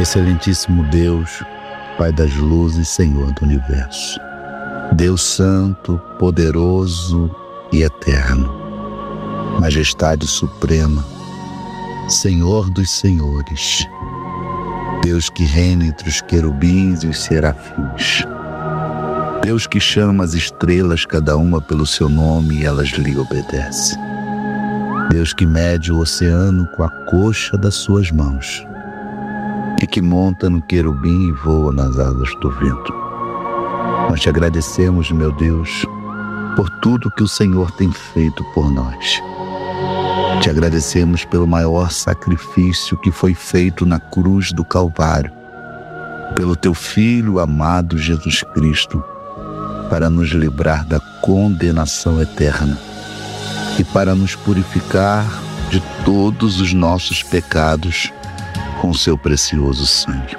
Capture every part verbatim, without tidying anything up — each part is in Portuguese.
Excelentíssimo Deus, Pai das luzes, Senhor do universo, Deus santo, poderoso e eterno, Majestade suprema, Senhor dos senhores, Deus que reina entre os querubins e os serafins, Deus que chama as estrelas cada uma pelo seu nome e elas lhe obedecem, Deus que mede o oceano com a coxa das suas mãos e que monta no querubim e voa nas asas do vento. Nós te agradecemos, meu Deus, por tudo que o Senhor tem feito por nós. Te agradecemos pelo maior sacrifício que foi feito na cruz do Calvário, pelo teu Filho amado Jesus Cristo, para nos livrar da condenação eterna e para nos purificar de todos os nossos pecados com o seu precioso sangue.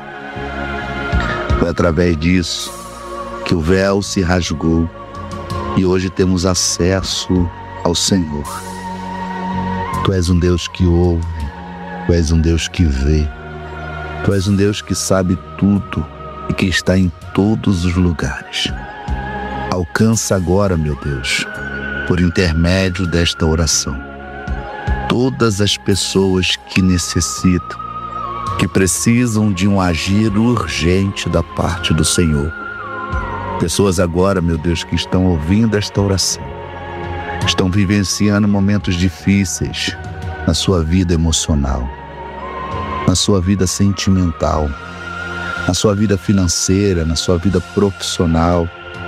Foi através disso que o véu se rasgou e hoje temos acesso ao Senhor. Tu és um Deus que ouve, Tu és um Deus que vê, Tu és um Deus que sabe tudo e que está em todos os lugares. Alcança agora, meu Deus, por intermédio desta oração, todas as pessoas que necessitam, que precisam de um agir urgente da parte do Senhor. Pessoas agora, meu Deus, que estão ouvindo esta oração, estão vivenciando momentos difíceis na sua vida emocional, na sua vida sentimental, na sua vida financeira, na sua vida profissional.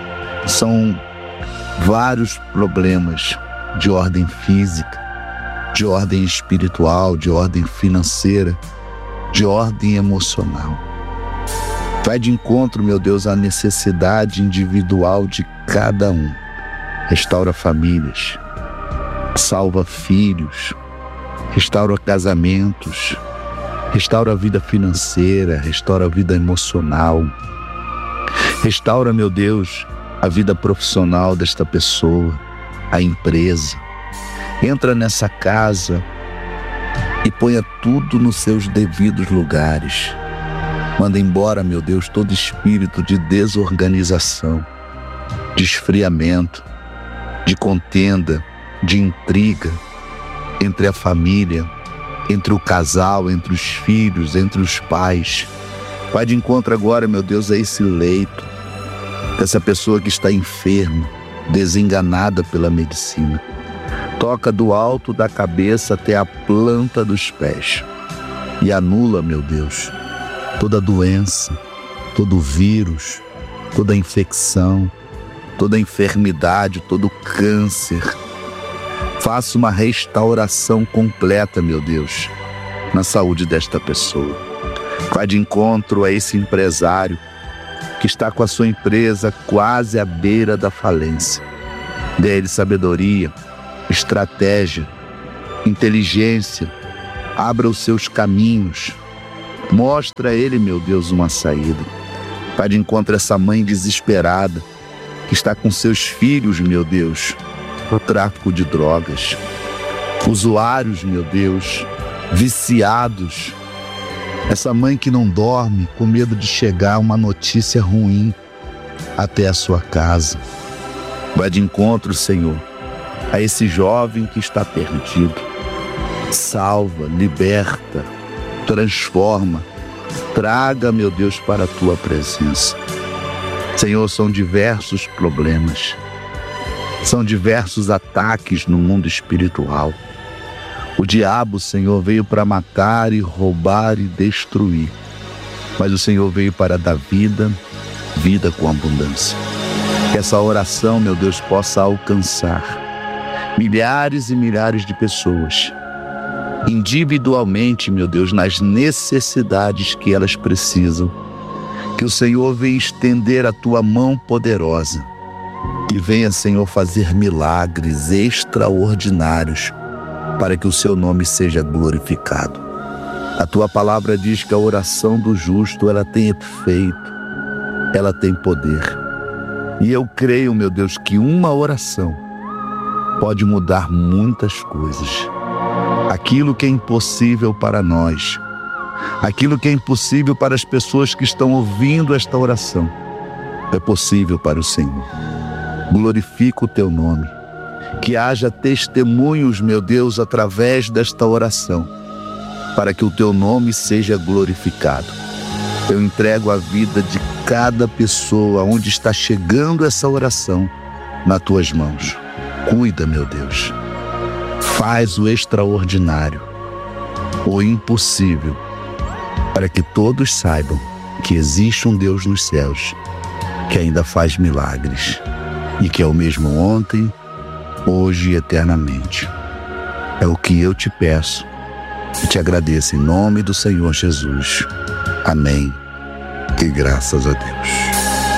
São vários problemas de ordem física, de ordem espiritual, de ordem financeira, de ordem emocional. Vai de encontro, meu Deus, à necessidade individual de cada um. Restaura famílias, salva filhos, restaura casamentos, restaura a vida financeira, restaura a vida emocional. Restaura, meu Deus, a vida profissional desta pessoa, a empresa. Entra nessa casa e ponha tudo nos seus devidos lugares. Manda embora, meu Deus, todo espírito de desorganização, de esfriamento, de contenda, de intriga entre a família, entre o casal, entre os filhos, entre os pais. Vai de encontro agora, meu Deus, a esse leito, dessa pessoa que está enferma, desenganada pela medicina. Toca do alto da cabeça até a planta dos pés e anula, meu Deus, toda doença, todo vírus, toda infecção, toda enfermidade, todo câncer. Faça uma restauração completa, meu Deus, na saúde desta pessoa. Vai de encontro a esse empresário que está com a sua empresa quase à beira da falência. Dê-lhe sabedoria, estratégia, inteligência, abra os seus caminhos, mostra a ele, meu Deus, uma saída. Vai de encontro a essa mãe desesperada que está com seus filhos, meu Deus, no tráfico de drogas, usuários, meu Deus, viciados. Essa mãe que não dorme com medo de chegar uma notícia ruim até a sua casa. Vai de encontro, Senhor, a esse jovem que está perdido. Salva, liberta, transforma, traga, meu Deus, para a Tua presença. Senhor, são diversos problemas, são diversos ataques no mundo espiritual. O diabo, Senhor, veio para matar e roubar e destruir, mas o Senhor veio para dar vida, vida com abundância. Que essa oração, meu Deus, possa alcançar milhares e milhares de pessoas, individualmente, meu Deus, nas necessidades que elas precisam. Que o Senhor venha estender a Tua mão poderosa e venha, Senhor, fazer milagres extraordinários para que o Seu nome seja glorificado. A Tua palavra diz que a oração do justo, ela tem efeito, ela tem poder. E eu creio, meu Deus, que uma oração pode mudar muitas coisas. Aquilo que é impossível para nós, Aquilo que é impossível para as pessoas que estão ouvindo esta oração, é possível para o Senhor. Glorifica o teu nome. Que haja testemunhos, meu Deus, através desta oração, para que o teu nome seja glorificado. Eu entrego a vida de cada pessoa onde está chegando essa oração nas tuas mãos. Cuida, meu Deus. Faz o extraordinário, o impossível, para que todos saibam que existe um Deus nos céus que ainda faz milagres e que é o mesmo ontem, hoje e eternamente. É o que eu te peço e te agradeço em nome do Senhor Jesus. Amém. E graças a Deus.